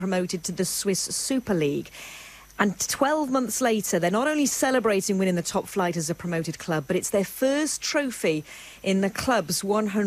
promoted to the Swiss Super League. And 12 months later, they're not only celebrating winning the top flight as a promoted club, but it's their first trophy in the club's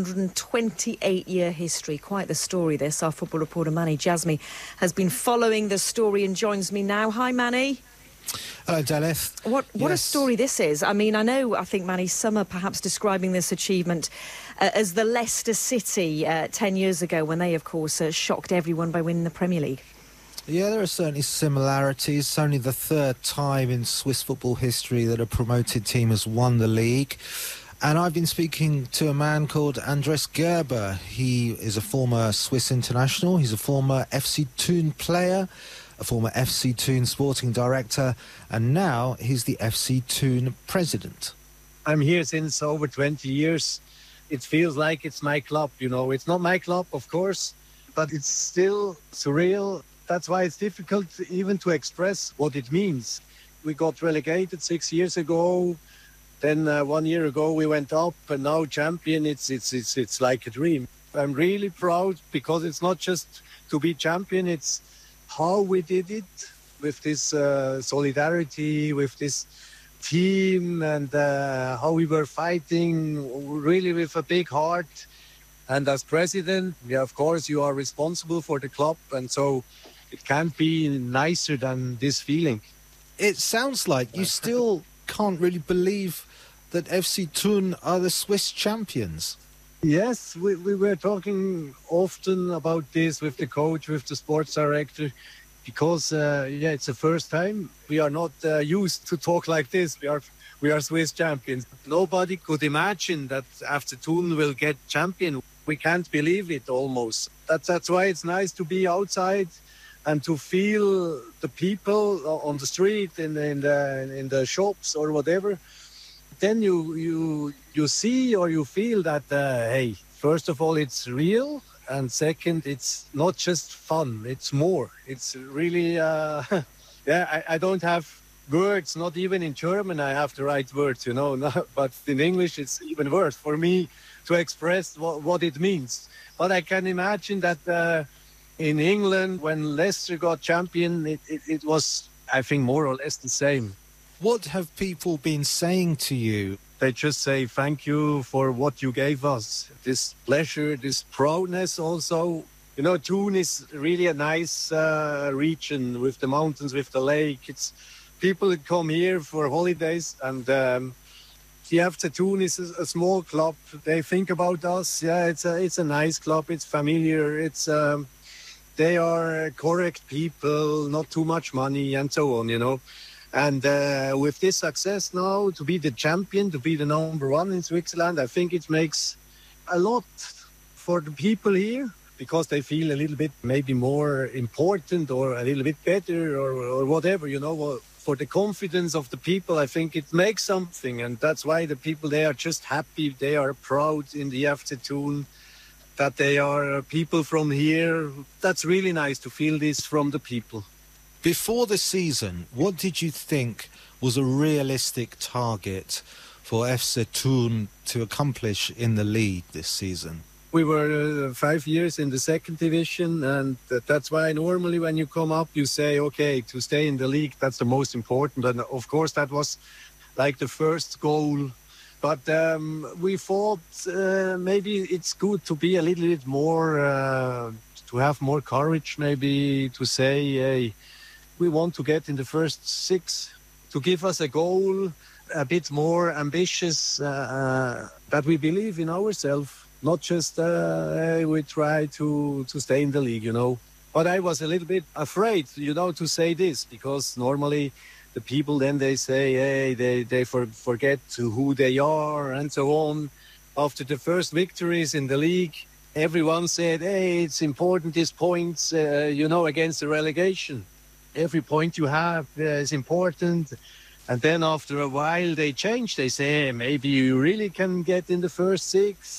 128-year history. Quite the story, this. Our football reporter, Manny Jasmi, has been following the story and joins me now. Hi, Manny. Hello, Daleth. What a story this is. I mean, I think Manny Summer perhaps describing this achievement as the Leicester City 10 years ago when they, of course, shocked everyone by winning the Premier League. Yeah, there are certainly similarities. It's only the third time in Swiss football history that a promoted team has won the league. And I've been speaking to a man called Andres Gerber. He is a former Swiss international. He's a former FC Thun player, a former FC Thun sporting director, and now he's the FC Thun president. I'm here since over 20 years. It feels like it's my club, you know. It's not my club, of course, but it's still surreal. That's why it's difficult even to express what it means. We got relegated 6 years ago. Then 1 year ago we went up, and now champion. It's like a dream. I'm really proud because it's not just to be champion. It's how we did it with this solidarity, with this team, and how we were fighting really with a big heart. And as president, yeah, of course, you are responsible for the club, and so it can't be nicer than this feeling. It sounds like you still can't really believe that FC Thun are the Swiss champions. Yes, we were talking often about this with the coach, with the sports director, because it's the first time. We are not used to talk like this. We are Swiss champions. Nobody could imagine that after Thun will get champion. We can't believe it almost. That's why it's nice to be outside and to feel the people on the street, in the shops or whatever. Then you see or you feel that, hey, first of all, it's real. And second, it's not just fun. It's more. It's really, I don't have words, not even in German I have the right words, you know. But in English, it's even worse for me to express what it means. But I can imagine that in England, when Leicester got champion, it was, I think, more or less the same. What have people been saying to you? They just say thank you for what you gave us. This pleasure, this proudness also. You know, Thun is really a nice region with the mountains, with the lake. It's people come here for holidays, and the FC Thun is a small club. They think about us. Yeah, it's a nice club. It's familiar. It's they are correct people, not too much money, and so on. You know. And with this success now, to be the champion, to be the number one in Switzerland, I think it makes a lot for the people here because they feel a little bit maybe more important or a little bit better or whatever, you know. For the confidence of the people, I think it makes something. And that's why the people, they are just happy. They are proud in the FC Thun that they are people from here. That's really nice to feel this from the people. Before the season, what did you think was a realistic target for FC Thun to accomplish in the league this season? We were 5 years in the second division, and that's why normally when you come up, you say, okay, to stay in the league, that's the most important. And of course, that was like the first goal. But we thought maybe it's good to be a little bit more, to have more courage, maybe to say, hey, we want to get in the first six, to give us a goal, a bit more ambitious, that we believe in ourselves, not just we try to stay in the league, you know. But I was a little bit afraid, you know, to say this, because normally the people then they say, hey, they forget who they are and so on. After the first victories in the league, everyone said, hey, it's important, these points, you know, against the relegation. Every point you have is important. And then after a while they change. They say, hey, maybe you really can get in the first six.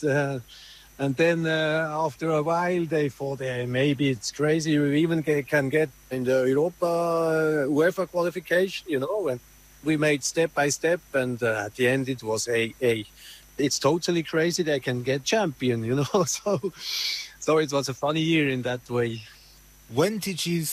And then after a while they thought, hey, maybe it's crazy. You even can get in the Europa UEFA qualification, you know. And we made step by step. And at the end it was, it's totally crazy. They can get champion, you know. So it was a funny year in that way. When did you